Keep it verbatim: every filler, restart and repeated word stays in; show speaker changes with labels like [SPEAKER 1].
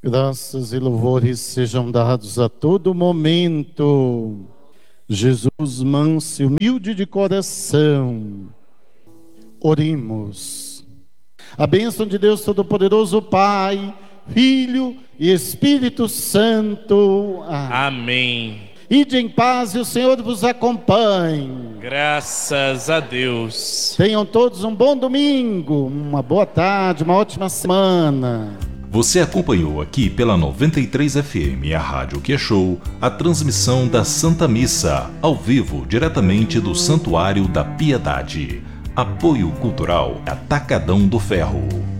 [SPEAKER 1] Graças e louvores sejam dados a todo momento. Jesus manso e humilde de coração. Oremos. A bênção de Deus Todo-Poderoso, Pai, Filho e Espírito Santo.
[SPEAKER 2] Amém.
[SPEAKER 1] Ide em paz e o Senhor vos acompanhe.
[SPEAKER 2] Graças a Deus.
[SPEAKER 1] Tenham todos um bom domingo, uma boa tarde, uma ótima semana.
[SPEAKER 3] Você acompanhou aqui pela noventa e três F M, a Rádio Que Show, a transmissão da Santa Missa, ao vivo, diretamente do Santuário da Piedade. Apoio Cultural Atacadão do Ferro.